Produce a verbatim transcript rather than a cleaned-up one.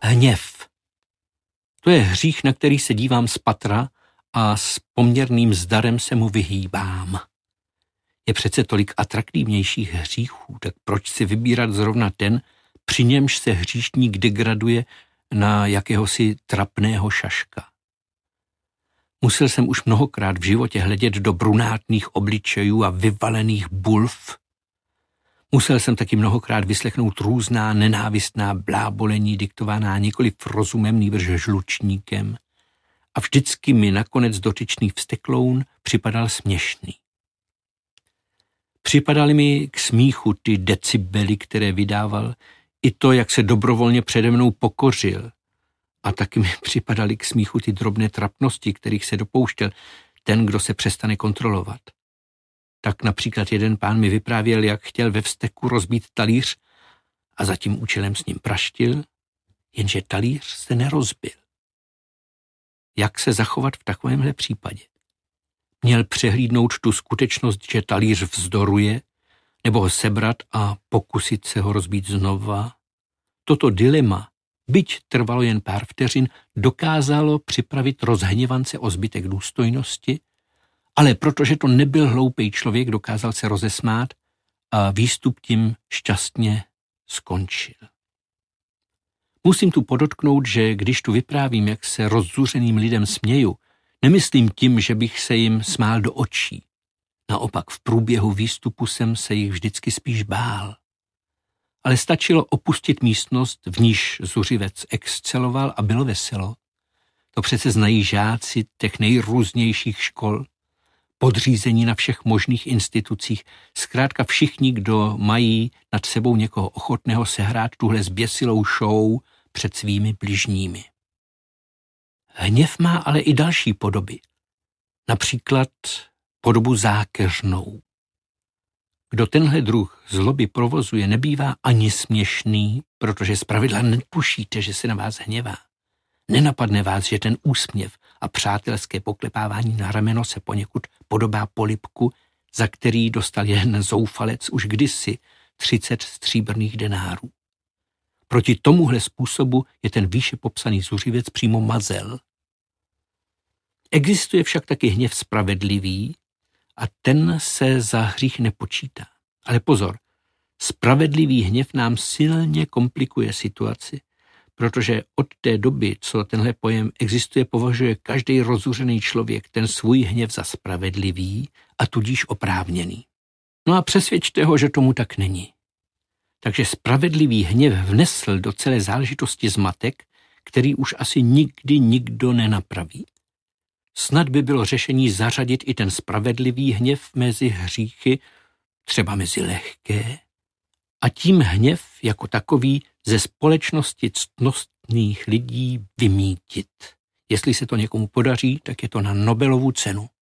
Hněv. To je hřích, na který se dívám z patra a s poměrným zdarem se mu vyhýbám. Je přece tolik atraktivnějších hříchů, tak proč si vybírat zrovna ten, při němž se hříšník degraduje na jakéhosi trapného šaška. Musel jsem už mnohokrát v životě hledět do brunátných obličejů a vyvalených bulv. Musel jsem taky mnohokrát vyslechnout různá nenávistná blábolení diktovaná nikoliv rozumem, nýbrž žlučníkem. A vždycky mi nakonec dotyčný vztekloun připadal směšný. Připadaly mi k smíchu ty decibely, které vydával, i to, jak se dobrovolně přede mnou pokořil. A taky mi připadaly k smíchu ty drobné trapnosti, kterých se dopouštěl ten, kdo se přestane kontrolovat. Tak například jeden pán mi vyprávěl, jak chtěl ve vzteku rozbít talíř a za tím účelem s ním praštil, jenže talíř se nerozbil. Jak se zachovat v takovémhle případě? Měl přehlídnout tu skutečnost, že talíř vzdoruje, nebo ho sebrat a pokusit se ho rozbít znova? Toto dilema, byť trvalo jen pár vteřin, dokázalo připravit rozhněvance o zbytek důstojnosti, ale protože to nebyl hloupý člověk, dokázal se rozesmát a výstup tím šťastně skončil. Musím tu podotknout, že když tu vyprávím, jak se rozzuřeným lidem směju, nemyslím tím, že bych se jim smál do očí. Naopak v průběhu výstupu jsem se jich vždycky spíš bál. Ale stačilo opustit místnost, v níž zuřivec exceloval a bylo veselo. To přece znají žáci těch nejrůznějších škol, podřízení na všech možných institucích, zkrátka všichni, kdo mají nad sebou někoho ochotného sehrát tuhle zběsilou show před svými bližními. Hněv má ale i další podoby. Například podobu zákeřnou. Kdo tenhle druh zloby provozuje, nebývá ani směšný, protože zpravidla netušíte, že se na vás hněvá. Nenapadne vás, že ten úsměv a přátelské poklepávání na rameno se poněkud podobá polibku, za který dostal jen zoufalec už kdysi třicet stříbrných denárů. Proti tomuhle způsobu je ten výše popsaný zuřivec přímo mazel. Existuje však taky hněv spravedlivý a ten se za hřích nepočítá. Ale pozor, spravedlivý hněv nám silně komplikuje situaci, protože od té doby, co tenhle pojem existuje, považuje každý rozuřený člověk ten svůj hněv za spravedlivý a tudíž oprávněný. No a přesvědčte ho, že tomu tak není. Takže spravedlivý hněv vnesl do celé záležitosti zmatek, který už asi nikdy nikdo nenapraví. Snad by bylo řešení zařadit i ten spravedlivý hněv mezi hříchy, třeba mezi lehké, a tím hněv jako takový ze společnosti ctnostných lidí vymítit. Jestli se to někomu podaří, tak je to na Nobelovu cenu.